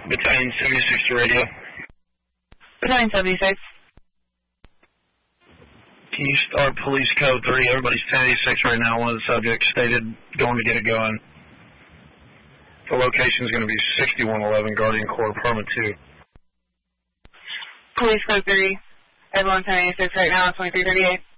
Battalion 76 to radio. Battalion 76. Can you start police code 3? Everybody's 1086 right now. One of the subjects stated going to get it going. The location is going to be 6111 Guardian Corps, Apartment 2. Police code 3. Everyone 1086 right now, 2338.